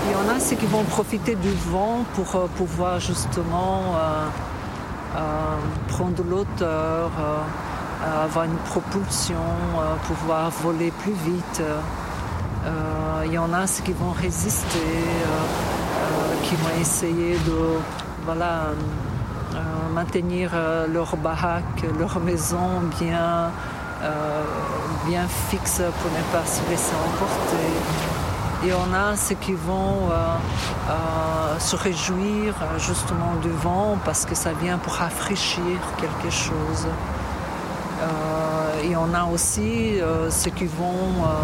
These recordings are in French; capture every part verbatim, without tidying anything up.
Il y en a ceux qui vont profiter du vent pour euh, pouvoir justement euh, euh, prendre de l'hauteur, euh, avoir une propulsion, euh, pouvoir voler plus vite. Euh, il y en a ceux qui vont résister, euh, euh, qui vont essayer de voilà, euh, maintenir euh, leur baraque, leur maison bien, euh, bien fixe pour ne pas se laisser emporter. Et on a ceux qui vont euh, euh, se réjouir justement du vent parce que ça vient pour rafraîchir quelque chose. Euh, et on a aussi euh, ceux qui vont euh,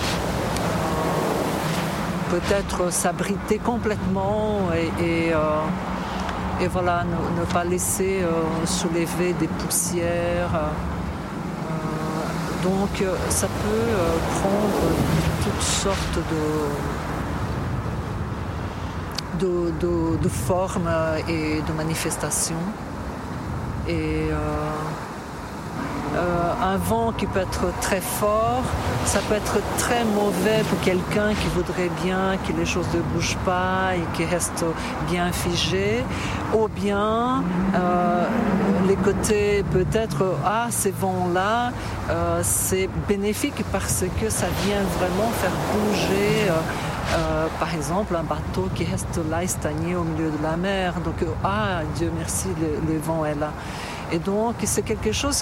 euh, peut-être s'abriter complètement et, et, euh, et voilà, ne, ne pas laisser euh, soulever des poussières. Donc ça peut euh, prendre toutes sortes de, de, de, de formes et de manifestations. Et euh, euh, un vent qui peut être très fort, ça peut être très mauvais pour quelqu'un qui voudrait bien que les choses ne bougent pas et qui restent bien figées. Ou bien euh, les côtés peut-être, ah ces vents-là, euh, c'est bénéfique parce que ça vient vraiment faire bouger, euh, euh, par exemple, un bateau qui reste là stagné au milieu de la mer. Donc, ah Dieu merci, le, le vent est là. Et donc c'est quelque chose